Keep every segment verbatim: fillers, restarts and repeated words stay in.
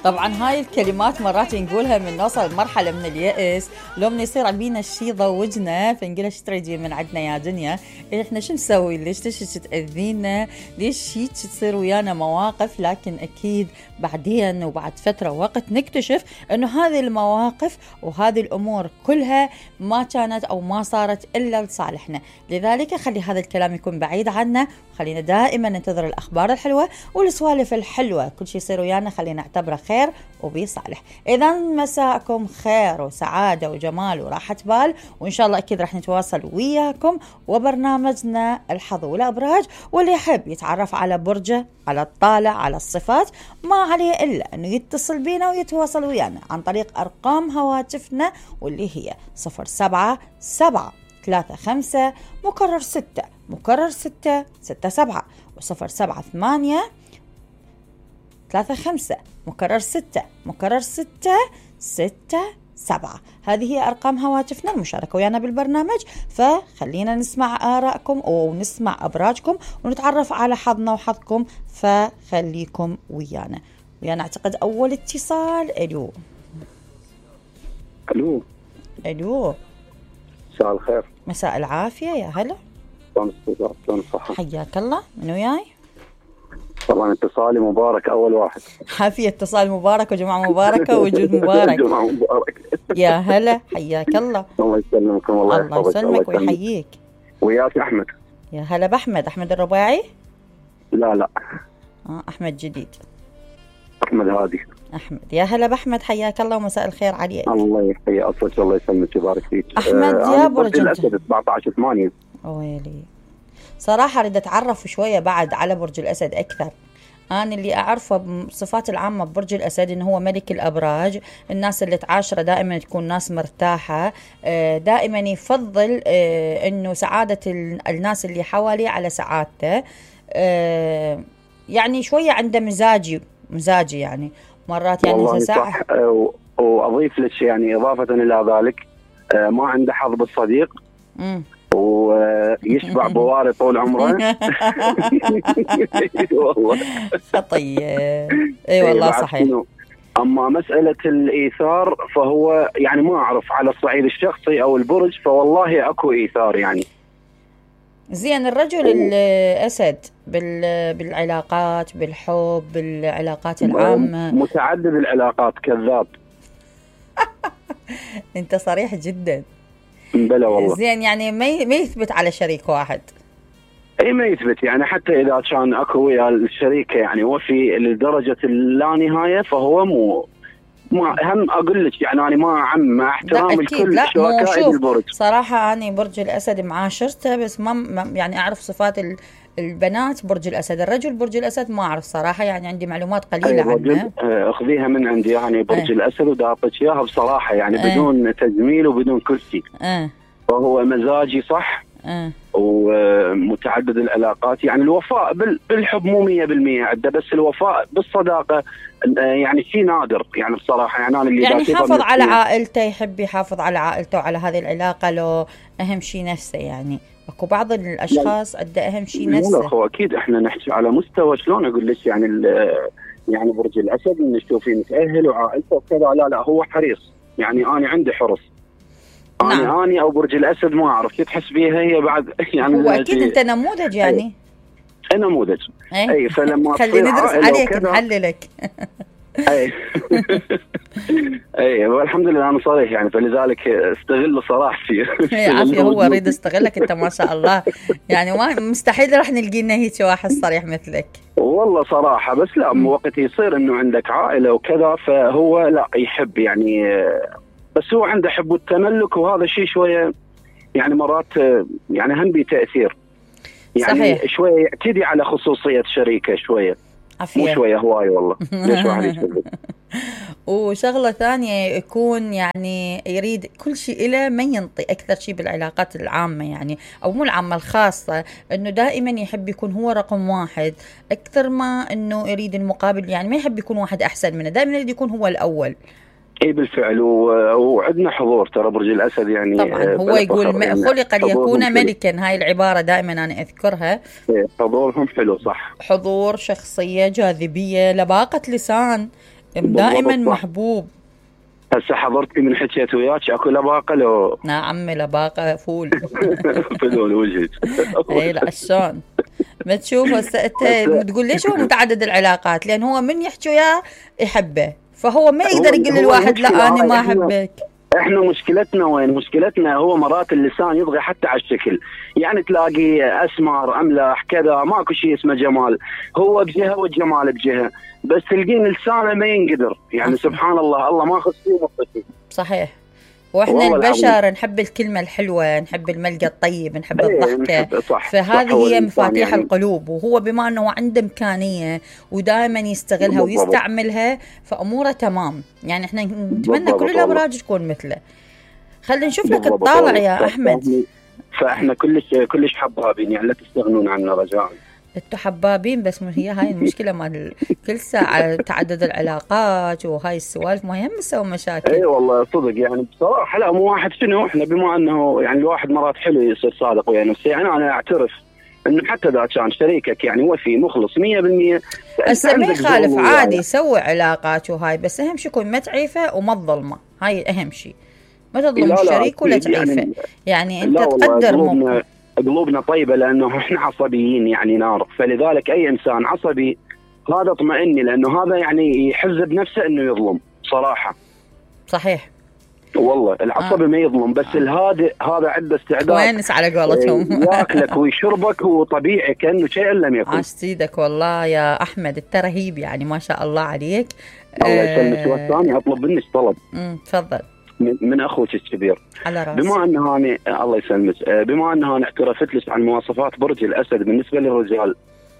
طبعا هاي الكلمات مرات نقولها من نوصل لمرحلة من اليأس، لو من يصير عبينا الشي ضوجنا فنقول ايش تريدين من عندنا يا دنيا؟ احنا شو نسوي؟ ليش ليش تأذينا؟ ليش شي تصير ويانا مواقف؟ لكن اكيد بعدين وبعد فترة وقت نكتشف انه هذه المواقف وهذه الامور كلها ما كانت او ما صارت الا لصالحنا. لذلك خلي هذا الكلام يكون بعيد عنا، خلينا دائما ننتظر الاخبار الحلوة والسوالف الحلوة، كل شيء يصير ويانا خلينا نعتبره خير وبيصالح. اذا مساءكم خير وسعادة وجمال وراحة بال، وان شاء الله اكيد راح نتواصل وياكم وبرنامجنا الحظ والابراج، واللي يحب يتعرف على برجه، على الطالع، على الصفات، ما عليه الا انه يتصل بينا ويتواصل ويانا عن طريق ارقام هواتفنا، واللي هي صفر سبعة سبعة ثلاثة خمسة مكرر ستة مكرر ستة ستة سبعة، وصفر سبعة ثمانية ثلاثة خمسة مكرر ستة مكرر ستة ستة سبعة. هذه هي أرقام هواتفنا المشاركة ويانا بالبرنامج، فخلينا نسمع آرائكم ونسمع أبراجكم ونتعرف على حظنا وحظكم، فخليكم ويانا. ويانا أعتقد أول اتصال. ألو ألو ألو مساء الخير. مساء العافية، يا هلا. شلون الصحة؟ حياك الله، من وياي؟ طبعا اتصالي مبارك أول واحد. حافية اتصال مبارك وجماعة مباركة ووجود مبارك. جمعة مبارك. يا هلا، حياك الله. الله يسلمكم. الله الله يسلمك ويحييك. وياك أحمد. يا هلا بأحمد. أحمد الرباعي؟ لا لا آه أحمد جديد. أحمد هادي. أحمد، يا هلا بأحمد، حياك الله ومساء الخير عليك. الله يحيي أصلك، الله يسلمك ويبارك فيك. أحمد آه يا برج الأسد سبعة عشر ثمانية. ويلي صراحة أريد أتعرف شوية بعد على برج الأسد أكثر. أنا اللي أعرفه بصفات العامة ببرج الأسد إنه هو ملك الأبراج، الناس اللي تعاشره دائما تكون ناس مرتاحة، دائما يفضل إنه سعادة الناس اللي حواليه على سعادته، يعني شوية عنده مزاجي مزاجي يعني مرات يعني والله صح. وأضيف لك يعني إضافة إلى ذلك ما عنده حظ بالصديق. امم ويشبع بواري طول عمره. والله خطية. اي والله صحيح. اما مسألة الايثار فهو يعني ما اعرف على الصعيد الشخصي او البرج، فوالله اكو ايثار يعني. زين، الرجل الاسد بالعلاقات، بالحب، بالعلاقات العامة، متعدد العلاقات، كذاب. انت صريح جدا. بلا والله. زين، يعني ما ما يثبت على شريك واحد. اي ما يثبت يعني، حتى اذا كان اكو ويا الشريكه يعني وفي لدرجه اللانهايه فهو مو ما هم اقول لك يعني انا ما عم مع احترام الكل شركائي بالبرج. صراحه انا برج الاسد معاشرته بس ما يعني اعرف صفات البنات برج الاسد. الرجل برج الاسد ما اعرف صراحه، يعني عندي معلومات قليله عنه. اخذيها من عندي يعني برج أه. الاسد وداعطيك اياها بصراحه يعني أه. بدون تجميل وبدون كل شيء. أه. فهو مزاجي صح. أه. ومتعدد العلاقات، يعني الوفاء بالحب مو مية بالمية عنده، بس الوفاء بالصداقه يعني شيء نادر يعني بصراحه. يعني انا اللي يعني يحافظ على عائلته، يحب يحافظ على عائلته وعلى هذه العلاقه، لو اهم شيء نفسه. يعني اكو بعض الاشخاص عنده اهم شيء نفسه. لا هو اكيد احنا نحكي على مستوى شلون اقول لك يعني يعني برج الاسد نشوفيه متاهل وعائلته وكذا. لا لا هو حريص يعني. انا عندي حرص. انا نعم. انا او برج الاسد ما اعرف شو تحس بيها هي بعد يعني. هو اكيد انت نموذج يعني. اي نموذج. اي, أي فلما خلي ندرس عليك نحللك. اي اي والحمد لله انا صريح يعني، فلذلك استغل صراحتي. اي عافيه، هو اريد استغلك انت ما شاء الله يعني. ما مستحيل راح نلقي لنا هيك واحد صريح مثلك والله صراحه. بس لا وقت يصير انه عندك عائله وكذا فهو لا يحب يعني، بس هو عنده حب التملك، وهذا شيء شويه يعني مرات يعني هم بتاثير يعني. صحيح. شويه يعتدي على خصوصيه شريكه شويه. عفية. مو شويه هواي والله. ليش واحد يسوي. وشغله ثانيه يكون يعني يريد كل شيء إله ما ينطي اكثر شيء بالعلاقات العامه يعني، او مو العامه الخاصه، انه دائما يحب يكون هو رقم واحد اكثر ما انه يريد المقابل. يعني ما يحب يكون واحد احسن منه، دائما يريد يكون هو الاول. اي بالفعل. وعندنا حضور ترى برج الاسد يعني. طبعا هو يقول يعني خلق ليكون ملكا، هاي العباره دائما انا اذكرها. حضورهم حلو صح. حضور، شخصيه، جاذبيه، لباقه لسان، دائما محبوب. هسه حضرتي من حكيت وياك اكو لباقه لو؟ نعم لباقه فول. فلول وجهك. اي لا شلون ما تشوف هسه انت تقول ليش هو متعدد العلاقات؟ لان هو من يحكي وياه يحبه، فهو ما يقدر يقول للواحد لا انا ما احبك. احنا مشكلتنا وين؟ مشكلتنا هو مرات اللسان يطغي حتى على الشكل، يعني تلاقي اسمر املاح كذا ماكو شيء اسمه جمال، هو بجهه والجمال بجهه، بس تلقين لسانه ما ينقدر، يعني سبحان الله الله ما خص فيه مخصي. صحيح. واحنا البشر نحب الكلمه الحلوه، نحب الملقى الطيب، نحب الضحكه، فهذه هي مفاتيح يعني القلوب، وهو بما انه عنده امكانيه ودائما يستغلها ويستعملها فاموره تمام. يعني احنا نتمنى كل الابراج تكون مثله. خلينا نشوف لك الطالع يا احمد. فاحنا كلش كلش حبابين، يعني لا تستغنون عنا رجاء. انتوا حبابين، بس هي هاي المشكله مال كل ساعه تعدد العلاقات وهاي السوالف ما هم تسوي مشاكل. اي والله صدق، يعني بصراحه لا مو واحد شنو، احنا بما انه يعني الواحد مرات حلو يصير صادق ويا نفسه، يعني انا اعترف انه حتى اذا كان شريكك يعني وفي مخلص مية بالمية هسه ما يخالف عادي سوي علاقات وهاي، بس اهم شيء يكون ما تعيفه وما تظلمه، هاي اهم شيء، ما تظلم الشريك ولا تعيفه. يعني, يعني انت تقدر موقف. قلوبنا طيبة لأنه إحنا عصبيين يعني نار، فلذلك أي إنسان عصبي هذا اطمئني، لأنه هذا يعني يحز بنفسه إنه يظلم صراحة. صحيح والله العصبي آه. ما يظلم، بس آه. الهادئ هذا عنده استعداد وينس على قولتهم ياكلك ويشربك وطبيعي كأنه شيء لم يكن. عاش سيدك والله يا أحمد، أنت رهيب يعني ما شاء الله عليك. الله يسلمك. والثاني أطلب منك طلب. امم تفضل. من اخوك الكبير على راسي. بما انه انا الله يسلمك، بما انه انا اعترفت لك عن مواصفات برج الاسد بالنسبه للرجال،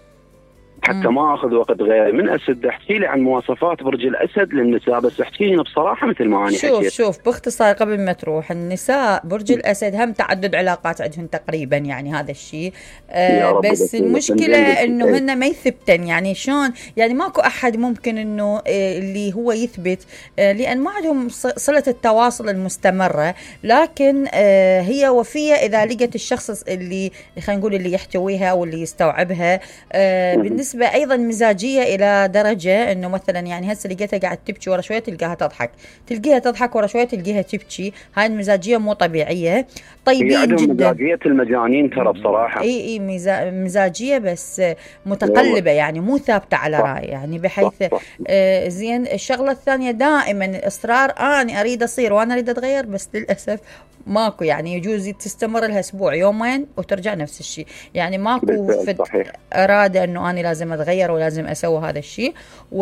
حتى ما اخذ وقت غيري من اسد، احكي لي عن مواصفات برج الاسد للنساء، بس احكي لنا بصراحه مثل ما انا شوف حكيت. شوف باختصار قبل ما تروح، النساء برج الاسد هم تعدد علاقات عندهم تقريبا، يعني هذا الشيء آه بس المشكله انه هن ما يثبتن، يعني شلون يعني ماكو احد ممكن انه آه اللي هو يثبت آه لان ما عندهم صله التواصل المستمره، لكن آه هي وفيه اذا لقت الشخص اللي خلينا نقول اللي يحتويها او اللي يستوعبها. آه بالنسبه ايضا مزاجيه الى درجه انه مثلا يعني هسه لقيتها قاعد تبكي ورا شويه تلقاها تضحك، تلقيها تضحك ورا شويه تلقيها تبكي، هاي المزاجيه مو طبيعيه. طيبين جدا، مزاجيه المجانين ترى بصراحه. اي اي مزا... مزاجيه بس متقلبه، يعني مو ثابته على راي، يعني بحيث صح صح. آه زين. الشغله الثانيه دائما الاصرار، انا اريد اصير وانا اريد اتغير، بس للاسف ماكو، يعني يجوز تستمر لها اسبوع يومين وترجع نفس الشيء، يعني ماكو اراده انه انا لازم اتغير ولازم اسوي هذا الشيء.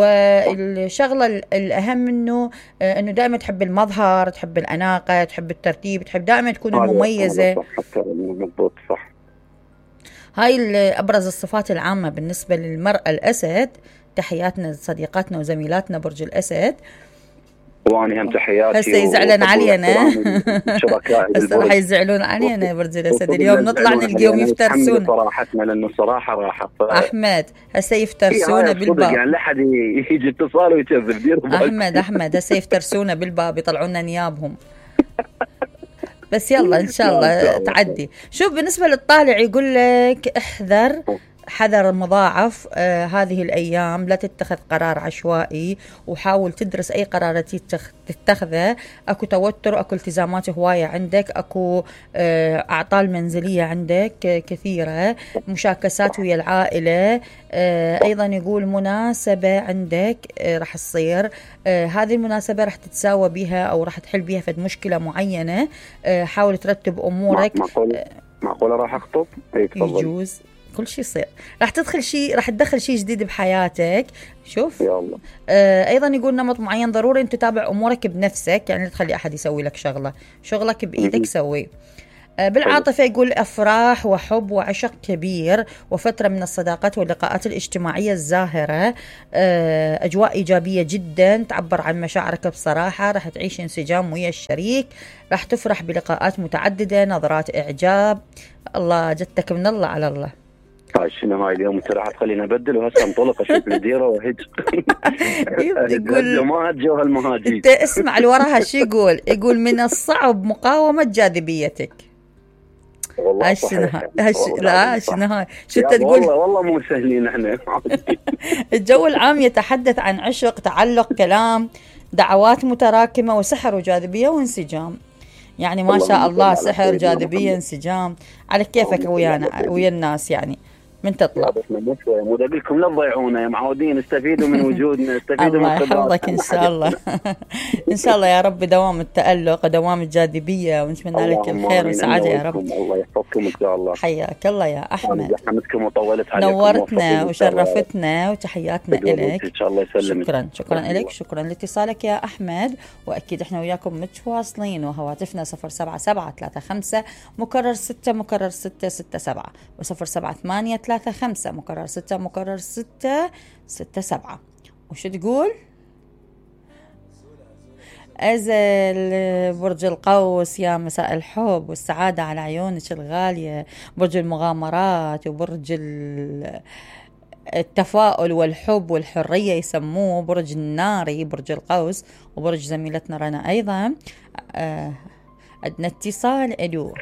والشغله الاهم انه انه دائما تحب المظهر، تحب الاناقه، تحب الترتيب، تحب دائما تكون مميزه. صح مضبوط صح. هاي ابرز الصفات العامه بالنسبه للمراه الاسد. تحياتنا لصديقاتنا وزميلاتنا برج الاسد. واني هم تحياتي. هسه يزعلون علينا، هسه راح يزعلون علينا برج الاسد اليوم نطلع نلقيهم يفترسونا صراحتنا، لانه صراحه راحه ف... احمد هسه يفترسونا بالباب، يعني لا حد يجي اتصال ويكذب. دير احمد احمد هسه يفترسونا بالباب يطلعونا نيابهم. بس يلا ان شاء الله تعدي. شوف بالنسبه للطالع يقول لك احذر حذر مضاعف آه هذه الأيام، لا تتخذ قرار عشوائي، وحاول تدرس أي قرار تتخذه. أكو توتر، أكو التزامات هواية عندك، أكو آه أعطال منزلية عندك آه كثيرة، مشاكسات ويا العائلة. آه أيضا يقول مناسبة عندك آه راح تصير، آه هذه المناسبة راح تتساوى بها أو راح تحل بها في مشكلة معينة. آه حاول ترتب أمورك. معقولة معقولة راح أخطب؟ يجوز كل شيء يصير، راح تدخل شيء، راح تدخل شيء جديد بحياتك. شوف يلا. آه ايضا يقول نمط معين ضروري انت تتابع امورك بنفسك، يعني لا تخلي احد يسوي لك شغله، شغلك بايدك سويه. آه بالعاطفه يقول افراح وحب وعشق كبير، وفتره من الصداقات واللقاءات الاجتماعيه الزاهره. آه اجواء ايجابيه جدا، تعبر عن مشاعرك بصراحه، راح تعيش انسجام ويا الشريك، راح تفرح بلقاءات متعدده، نظرات اعجاب. الله جتك من الله على الله. هاي شنو هاي اليوم انت راح تخليني ابدل وهسه انطلق اشوف لي ديره وهج. يقول ما جو هالمهاجي. انت اسمع اللي وراها شو يقول، يقول من الصعب مقاومه جاذبيتك. والله هش صحيح. هش لا هش نهاية شو انت تقول؟ والله والله مو سهلين احنا. الجو العام يتحدث عن عشق، تعلق، كلام، دعوات متراكمة، وسحر وجاذبية وانسجام. يعني ما شاء الله، سحر، جاذبية، انسجام، على كيفك ويانا ويا الناس يعني من تطلع. مو لكم لا تضيعونا يا معودين، استفيدوا من وجودنا، استفيدوا من الله يحفظك ان شاء الله. ان شاء الله يا رب دوام التألق ودوام الجاذبية، ونتمنى لك الخير والسعادة يا رب. الله يحفظكم ان شاء الله. حياك الله يا احمد، زحمتكم وطولت عليكم، نورتنا وشرفتنا وتحياتنا لك. ان شاء الله يسلمك. شكرا شكرا لك، شكرا لاتصالك يا احمد. واكيد احنا وياكم متواصلين، وهواتفنا صفر سبعة سبعة ثلاثة خمسة مكرر ستة مكرر ستة ستة سبعة، وصفر سبعة ثمانية ثلاثة خمسة مكرر ستة مكرر ستة ستة سبعة. وش تقول؟ أزل برج القوس، يا مساء الحب والسعادة على عيونك الغالية. برج المغامرات وبرج التفاؤل والحب والحرية يسموه، برج الناري برج القوس، وبرج زميلتنا رنا أيضا. آه عندنا اتصال. ألو،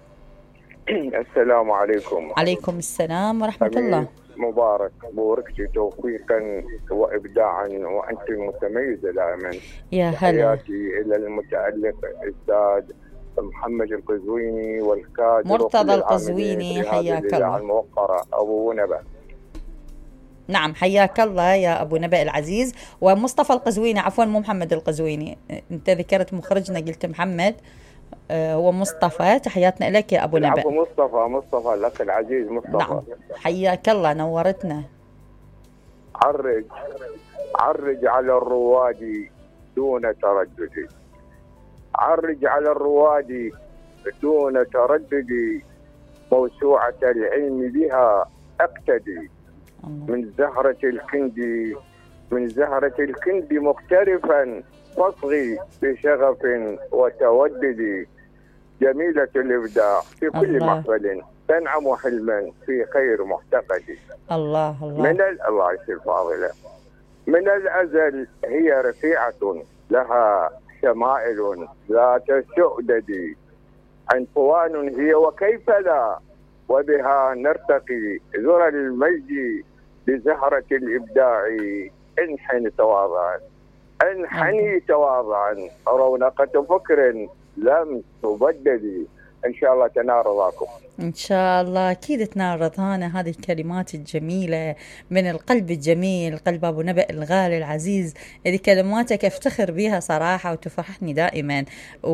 السلام عليكم. عليكم السلام ورحمة الله. مبارك، بوركتي توفيقا وابداعا، وانت متميزه دائما. يا هلا. حياتي الى المتالق الاستاذ محمد القزويني والكادر مرتضى القزويني، حياك الله. الموقره ابو نبأ. نعم حياك الله يا ابو نبأ العزيز. ومصطفى القزويني، عفوا مو محمد القزويني، انت ذكرت مخرجنا قلت محمد، هو مصطفى. تحياتنا لك يا ابو نبأ. مصطفى مصطفى الاخ العزيز مصطفى. نعم حياك الله، نورتنا. عرج عرج على الرواد دون تردد، عرج على الرواد دون تردد، موسوعة العلم بها اقتدي، من زهرة الكندي من زهرة الكندي مختلفا فاصغي بشغف وتوددي، جميلة الإبداع في كل الله. محفل تنعم حلما في خير معتقد. الله الله من ال... الله يسير فاضلة. من الأزل هي رفيعة لها شمائل ذات سؤدد، عنفوان هي وكيف لا، وبها نرتقي ذرى المجد بزهرة الإبداع. انحني تواضعا انحني تواضعا، رونقة فكر لم تبددي. ان شاء الله تنال رضاكم. ان شاء الله اكيد تنال رضانا. هذه الكلمات الجميله من القلب الجميل، قلب ابو نبأ الغالي العزيز. هذه كلماتك افتخر بها صراحه وتفرحني دائما،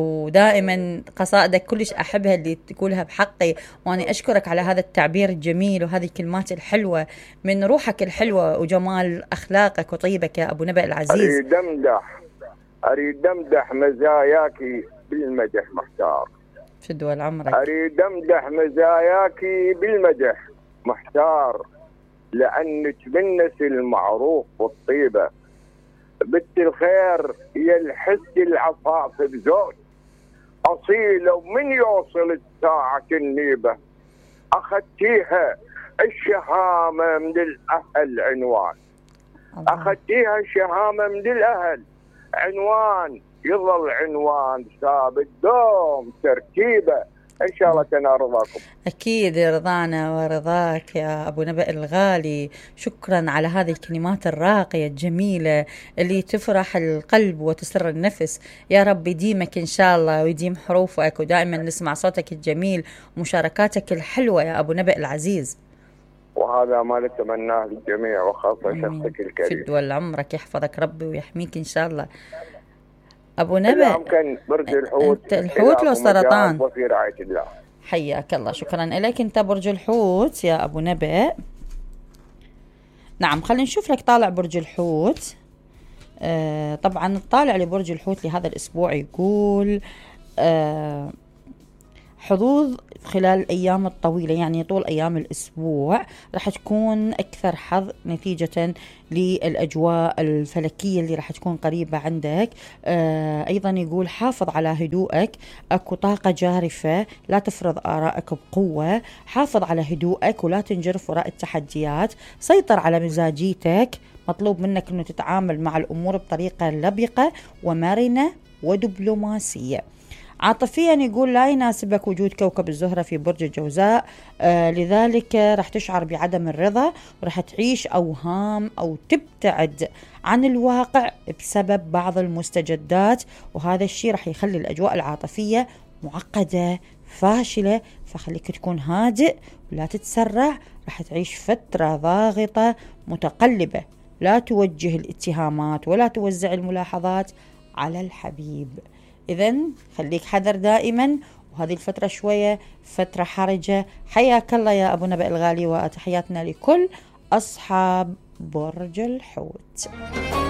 ودائما قصائدك كلش احبها اللي تقولها بحقي، وانا اشكرك على هذا التعبير الجميل وهذه الكلمات الحلوه من روحك الحلوه وجمال اخلاقك وطيبك يا ابو نبأ العزيز. اريد امدح اريد امدح مزاياك بالمدح محتار. شدوا العمرك. أريد أمدح مزاياك بالمدح محتار، لأنك بالنس المعروف والطيبة، بنت الخير هي الحس العفاف بزوج، أصيلة ومن يوصل الساعة النيبة، أخذتيها الشهامة من الأهل عنوان، أخذتيها الشهامة من الأهل عنوان، يظل عنوان ثابت دوم ترتيبه. ان شاء الله تنال رضاكم. اكيد رضانا ورضاك يا ابو نبأ الغالي. شكرا على هذه الكلمات الراقيه الجميله اللي تفرح القلب وتسر النفس. يا رب يديمك ان شاء الله ويديم حروفك، ودائما نسمع صوتك الجميل ومشاركاتك الحلوه يا ابو نبأ العزيز. وهذا ما نتمناه للجميع وخاصه شخصك الكريم. في الدول عمرك، يحفظك ربي ويحميك ان شاء الله. ابو نبأ يمكن برج الحوت. الحوت لو سرطان. وفي رعاية الله. حياك الله، شكرا لك. انت برج الحوت يا ابو نبأ. نعم خلينا نشوف لك طالع برج الحوت. آه طبعا الطالع لبرج الحوت لهذا الاسبوع يقول آه حظوظ خلال الأيام الطويلة، يعني طول أيام الأسبوع راح تكون أكثر حظ نتيجة للأجواء الفلكية اللي راح تكون قريبة عندك. آه أيضا يقول حافظ على هدوءك، أكو طاقة جارفة، لا تفرض آرائك بقوة، حافظ على هدوءك ولا تنجرف وراء التحديات، سيطر على مزاجيتك، مطلوب منك أنه تتعامل مع الأمور بطريقة لبقة ومرنة ودبلوماسية. عاطفيا يقول لا يناسبك وجود كوكب الزهرة في برج الجوزاء، آه لذلك راح تشعر بعدم الرضا، وراح تعيش أوهام أو تبتعد عن الواقع بسبب بعض المستجدات، وهذا الشيء راح يخلي الأجواء العاطفية معقدة فاشلة. فخليك تكون هادئ ولا تتسرع، راح تعيش فترة ضاغطة متقلبة. لا توجه الاتهامات ولا توزع الملاحظات على الحبيب. إذن خليك حذر دائما، وهذه الفترة شوية فترة حرجة. حياك الله يا أبو نبأ الغالي، وتحياتنا لكل أصحاب برج الحوت.